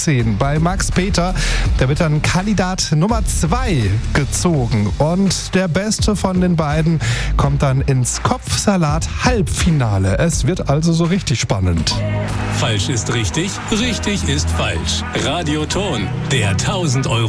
15 bei Max Peter. Da wird dann Kandidat Nummer 2 gezogen. Und der Beste von den beiden kommt dann ins Kopfsalat-Halbfinale. Es wird also so richtig spannend. Falsch ist richtig, richtig ist falsch. Radioton, der 1000 €